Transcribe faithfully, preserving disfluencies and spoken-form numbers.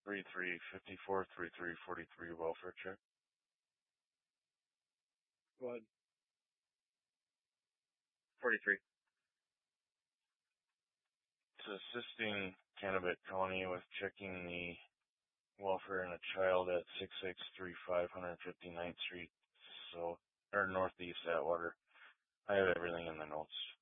three three fifty-four three three forty-three welfare check. Go ahead. forty-three. It's assisting Kennebec County with checking the welfare in a child at six six three five one fifty-ninth Street, so or Northeast Atwater. I have everything in the notes.